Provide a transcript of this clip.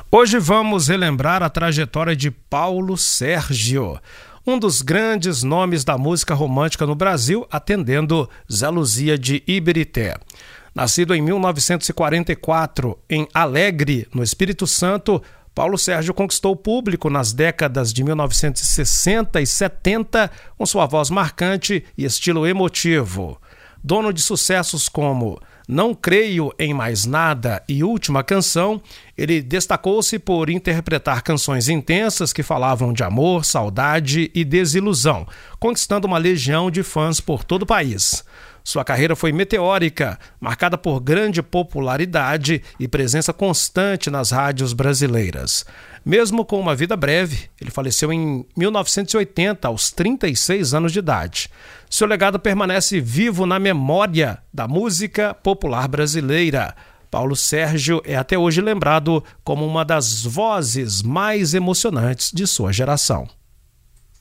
Hoje vamos relembrar a trajetória de Paulo Sérgio, um dos grandes nomes da música romântica no Brasil, atendendo Zé Luzia de Iberité. Nascido em 1944 em Alegre, no Espírito Santo, Paulo Sérgio conquistou o público nas décadas de 1960 e 70 com sua voz marcante e estilo emotivo. Dono de sucessos como Não Creio em Mais Nada e Última Canção, ele destacou-se por interpretar canções intensas que falavam de amor, saudade e desilusão, conquistando uma legião de fãs por todo o país. Sua carreira foi meteórica, marcada por grande popularidade e presença constante nas rádios brasileiras. Mesmo com uma vida breve, ele faleceu em 1980, aos 36 anos de idade. Seu legado permanece vivo na memória da música popular brasileira. Paulo Sérgio é até hoje lembrado como uma das vozes mais emocionantes de sua geração.